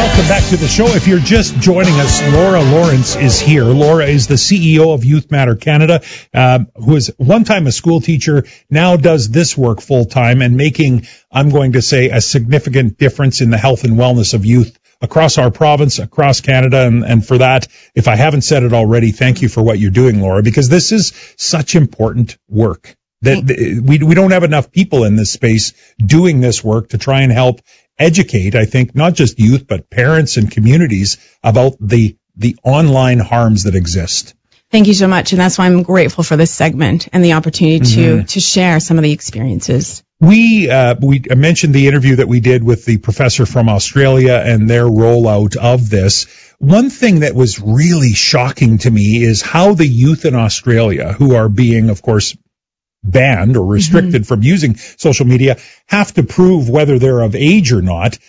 Welcome back to the show. If you're just joining us, Laura Lawrence is here. Laura is the CEO of Youth Matter Canada, who is one time a school teacher, now does this work full time and making, I'm going to say, a significant difference in the health and wellness of youth across our province, across Canada. And for that, if I haven't said it already, thank you for what you're doing, Laura, because this is such important work that we don't have enough people in this space doing this work to try and help educate, I think, not just youth, but parents and communities about the online harms that exist. Thank you so much. And that's why I'm grateful for this segment and the opportunity to share some of the experiences. We mentioned the interview that we did with the professor from Australia and their rollout of this. One thing that was really shocking to me is how the youth in Australia, who are being, of course, banned or restricted from using social media, have to prove whether they're of age or not.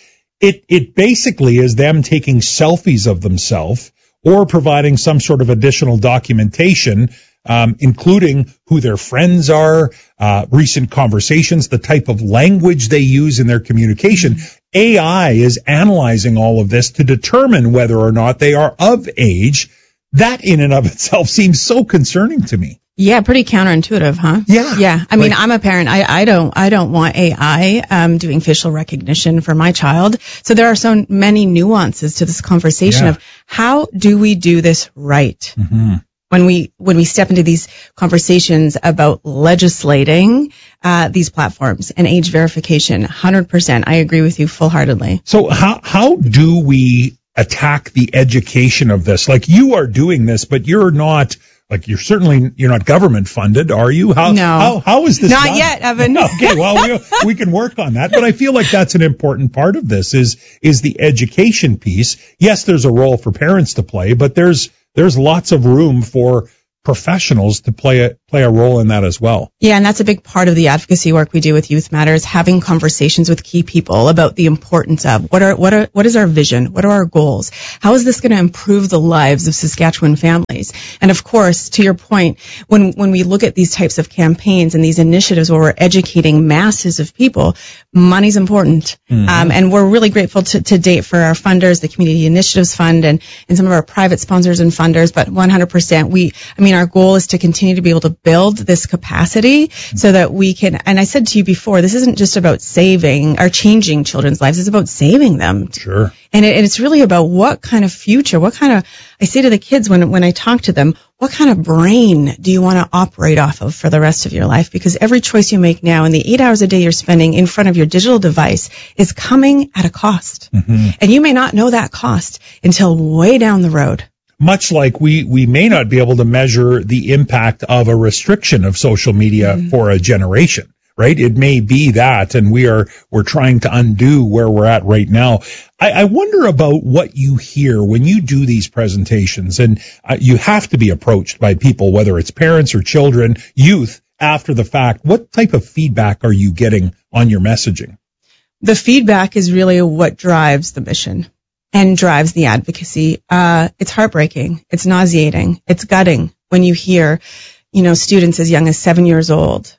It basically is them taking selfies of themselves or providing some sort of additional documentation, including who their friends are, recent conversations, the type of language they use in their communication. AI is analyzing all of this to determine whether or not they are of age. That in and of itself seems so concerning to me. Yeah, pretty counterintuitive, huh? Yeah. Yeah. I mean, I'm a parent. I don't want AI doing facial recognition for my child. So there are so many nuances to this conversation of how do we do this right? When we step into these conversations about legislating these platforms and age verification, 100%. I agree with you full-heartedly. So how do we attack the education of this? Like, you are doing this, but you're not. Like, you're not government funded, are you? No. How is this not done? yet, Evan. Okay, well, we can work on that. But I feel like that's an important part of this is the education piece. Yes, there's a role for parents to play, but there's lots of room for professionals to play a role in that as well. Yeah, and that's a big part of the advocacy work we do with Youth Matters, having conversations with key people about the importance of what is our vision? What are our goals? How is this going to improve the lives of Saskatchewan families? And of course, to your point, when we look at these types of campaigns and these initiatives where we're educating masses of people, money's important. And we're really grateful to date for our funders, the Community Initiatives Fund and some of our private sponsors and funders, but 100%, our goal is to continue to be able to build this capacity so that we can, and I said to you before, this isn't just about saving or changing children's lives, it's about saving them. Sure. And it's really about what kind of future, I say to the kids when I talk to them, what kind of brain do you want to operate off of for the rest of your life? Because every choice you make now and the 8 hours a day you're spending in front of your digital device is coming at a cost. And you may not know that cost until way down the road. Much like we may not be able to measure the impact of a restriction of social media for a generation, right? It may be that, and we're trying to undo where we're at right now. I wonder about what you hear when you do these presentations, and you have to be approached by people, whether it's parents or children, youth, after the fact. What type of feedback are you getting on your messaging? The feedback is really what drives the mission and drives the advocacy. It's heartbreaking. It's nauseating. It's gutting when you hear, students as young as 7 years old,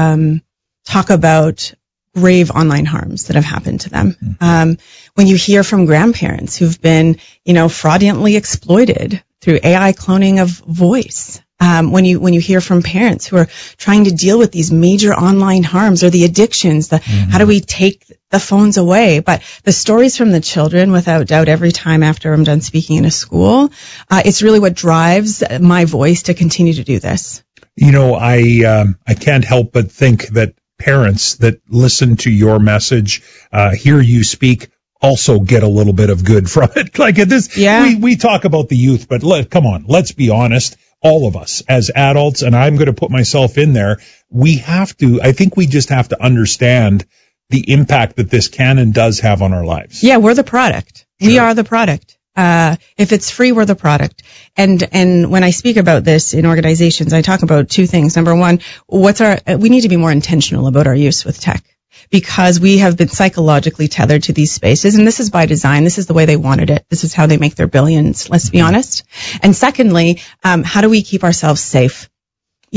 talk about grave online harms that have happened to them. When you hear from grandparents who've been, fraudulently exploited through AI cloning of voice. When you hear from parents who are trying to deal with these major online harms or the addictions, how do we take the phones away? But the stories from the children, without doubt, every time after I'm done speaking in a school, it's really what drives my voice to continue to do this. I can't help but think that parents that listen to your message, hear you speak, also get a little bit of good from it. Like this, we talk about the youth, but come on, let's be honest. All of us as adults, and I'm going to put myself in there, I think we just have to understand the impact that this can and does have on our lives. Yeah, we're the product. Sure. We are the product. If it's free, we're the product. And when I speak about this in organizations, I talk about two things. Number one, we need to be more intentional about our use with tech, because we have been psychologically tethered to these spaces, and this is by design. This is the way they wanted it. This is how they make their billions, let's be honest. And secondly, how do we keep ourselves safe?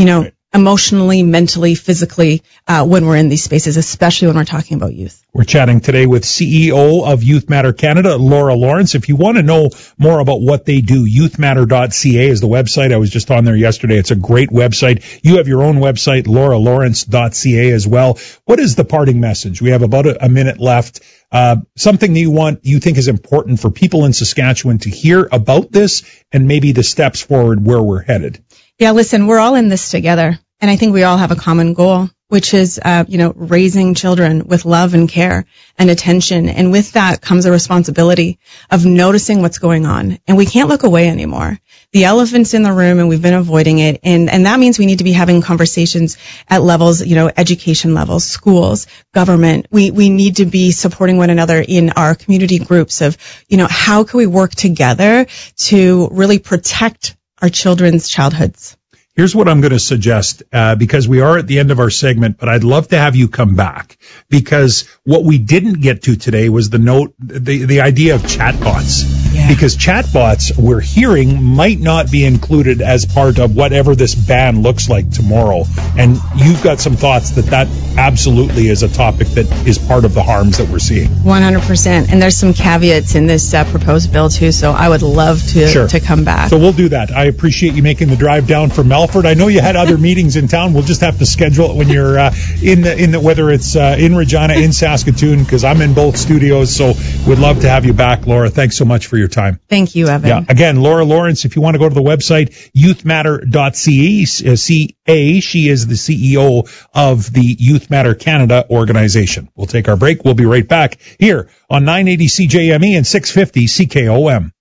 emotionally, mentally, physically, when we're in these spaces, especially when we're talking about youth. We're chatting today with CEO of Youth Matter Canada, Laura Lawrence. If you want to know more about what they do, youthmatter.ca is the website. I was just on there yesterday. It's a great website. You have your own website, lauralawrence.ca as well. What is the parting message? We have about a minute left. Something that you think is important for people in Saskatchewan to hear about this and maybe the steps forward where we're headed. Yeah, listen, we're all in this together. And I think we all have a common goal, which is, raising children with love and care and attention. And with that comes a responsibility of noticing what's going on. And we can't look away anymore. The elephant's in the room and we've been avoiding it. And that means we need to be having conversations at levels, education levels, schools, government. We need to be supporting one another in our community groups of, how can we work together to really protect our children's childhoods. Here's what I'm going to suggest, because we are at the end of our segment, but I'd love to have you come back, because what we didn't get to today was the idea of chatbots. Yeah. Because chatbots, we're hearing, might not be included as part of whatever this ban looks like tomorrow. And you've got some thoughts that absolutely is a topic that is part of the harms that we're seeing. 100%. And there's some caveats in this proposed bill too, so I would love to come back. So we'll do that. I appreciate you making the drive down from Melfort. I know you had other meetings in town. We'll just have to schedule it when you're whether it's in Regina, in Saskatoon, because I'm in both studios. So we'd love to have you back, Laura. Thanks so much for your time. Thank you, Evan. Yeah. Again, Laura Lawrence, if you want to go to the website, youthmatter.ca. She is the CEO of the Youth Matter Canada organization. We'll take our break. We'll be right back here on 980 CJME and 650 CKOM.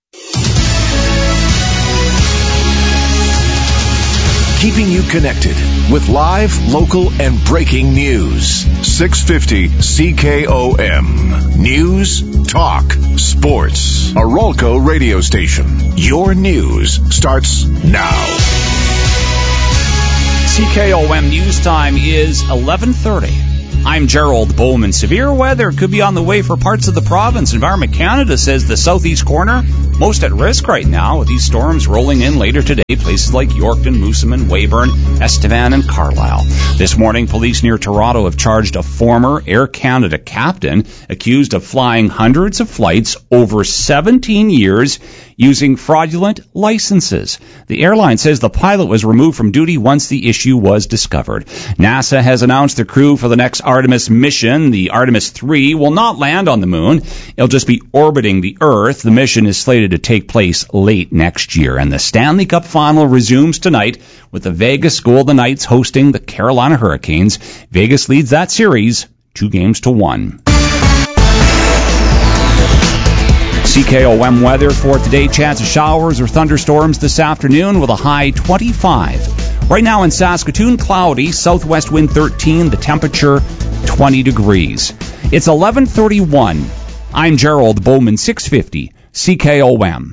Keeping you connected with live, local, and breaking news. 650 CKOM. News, talk, sports. A Rolco radio station. Your news starts now. CKOM News Time is 11:30. I'm Gerald Bowman. Severe weather could be on the way for parts of the province. Environment Canada says the southeast corner most at risk right now, with these storms rolling in later today. Places like Yorkton, Moosomin, Weyburn, Estevan, and Carlisle. This morning, police near Toronto have charged a former Air Canada captain accused of flying hundreds of flights over 17 years using fraudulent licenses. The airline says the pilot was removed from duty once the issue was discovered. NASA has announced the crew for the next Artemis mission. The Artemis 3 will not land on the moon. It'll just be orbiting the Earth. The mission is slated to take place late next year. And the Stanley Cup final resumes tonight with the Vegas Golden Knights hosting the Carolina Hurricanes. Vegas leads that series 2-1. CKOM weather for today. Chance of showers or thunderstorms this afternoon with a high 25. Right now in Saskatoon, cloudy, southwest wind 13, the temperature 20 degrees. It's 11:31. I'm Gerald Bowman, 650 CKOM.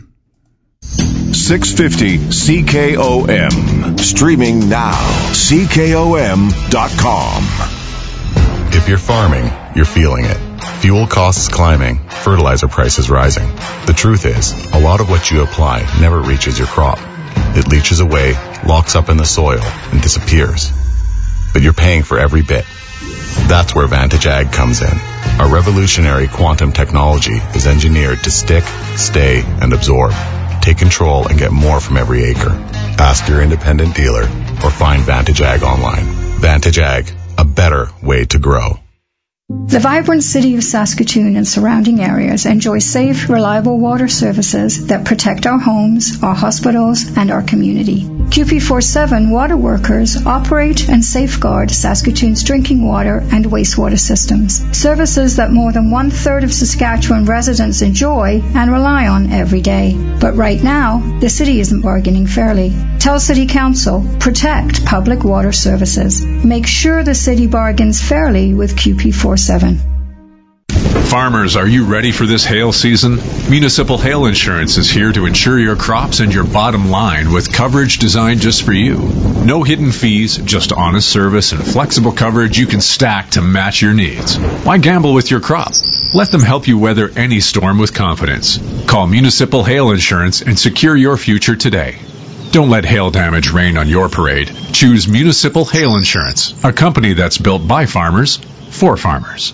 650 CKOM. Streaming now. CKOM.com. If you're farming, you're feeling it. Fuel costs climbing, fertilizer prices rising. The truth is, a lot of what you apply never reaches your crop. It leaches away, locks up in the soil, and disappears. But you're paying for every bit. That's where Vantage Ag comes in. Our revolutionary quantum technology is engineered to stick, stay, and absorb. Take control and get more from every acre. Ask your independent dealer or find Vantage Ag online. Vantage Ag, a better way to grow. The vibrant city of Saskatoon and surrounding areas enjoy safe, reliable water services that protect our homes, our hospitals, and our community. QP47 water workers operate and safeguard Saskatoon's drinking water and wastewater systems, services that more than 1/3 of Saskatchewan residents enjoy and rely on every day. But right now, the city isn't bargaining fairly. Tell City Council, protect public water services. Make sure the city bargains fairly with QP47. Farmers, are you ready for this hail season? Municipal Hail Insurance is here to insure your crops and your bottom line with coverage designed just for you. No hidden fees, just honest service and flexible coverage you can stack to match your needs. Why gamble with your crop? Let them help you weather any storm with confidence. Call Municipal Hail Insurance and secure your future today. Don't let hail damage rain on your parade. Choose Municipal Hail Insurance, a company that's built by farmers for farmers.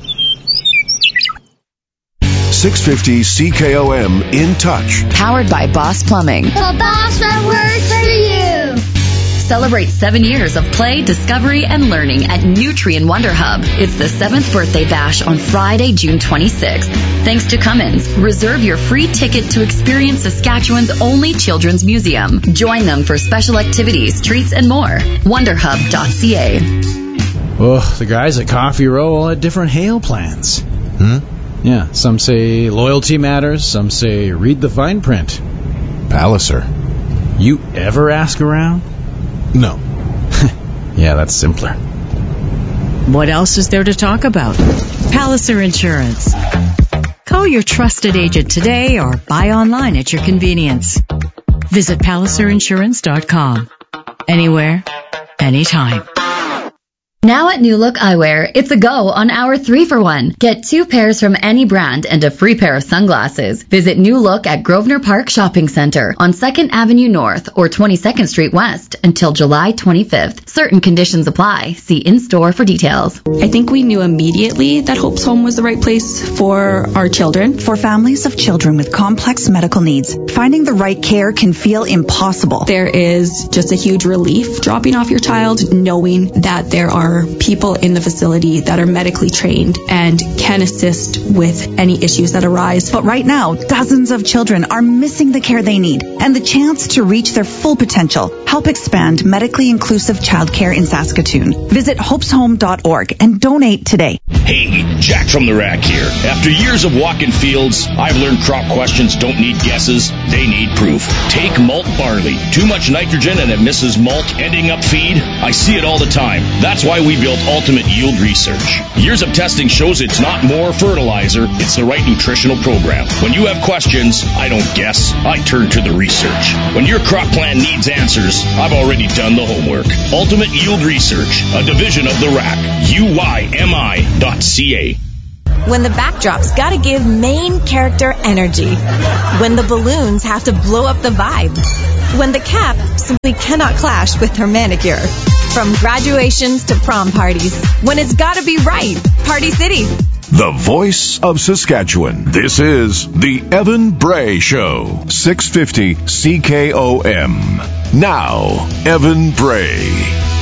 650 CKOM In Touch. Powered by Boss Plumbing. The boss that works for you. Celebrate 7 years of play, discovery, and learning at Nutrien Wonder Hub. It's the 7th birthday bash on Friday, June 26th. Thanks to Cummins, reserve your free ticket to experience Saskatchewan's only children's museum. Join them for special activities, treats, and more. Wonderhub.ca. Oh, the guys at Coffee Row all had different hail plans. Yeah, some say loyalty matters, some say read the fine print. Palliser. You ever ask around? No. Yeah, that's simpler. What else is there to talk about? Palliser Insurance. Call your trusted agent today or buy online at your convenience. Visit PalliserInsurance.com. Anywhere, anytime. Now at New Look Eyewear, it's a go on our 3-for-1. Get 2 pairs from any brand and a free pair of sunglasses. Visit New Look at Grosvenor Park Shopping Centre on 2nd Avenue North or 22nd Street West until July 25th. Certain conditions apply. See in-store for details. I think we knew immediately that Hope's Home was the right place for our children. For families of children with complex medical needs, finding the right care can feel impossible. There is just a huge relief dropping off your child, knowing that there are people in the facility that are medically trained and can assist with any issues that arise. But right now, dozens of children are missing the care they need and the chance to reach their full potential. Help expand medically inclusive childcare in Saskatoon. Visit hopeshome.org and donate today. Hey, Jack from the Rack here. After years of walking fields, I've learned crop questions don't need guesses, they need proof. Take malt barley. Too much nitrogen and it misses malt, ending up feed. I see it all the time. That's why we built Ultimate Yield Research. Years of testing shows it's not more fertilizer, it's the right nutritional program. When you have questions, I don't guess, I turn to the research. When your crop plan needs answers, I've already done the homework. Ultimate Yield Research, a division of the RAC, UYMI.ca. When the backdrop's gotta give main character energy. When the balloons have to blow up the vibe. When the cap simply cannot clash with her manicure. From graduations to prom parties. When it's gotta be right. Party City. The voice of Saskatchewan. This is the Evan Bray Show. 650 CKOM. Now, Evan Bray.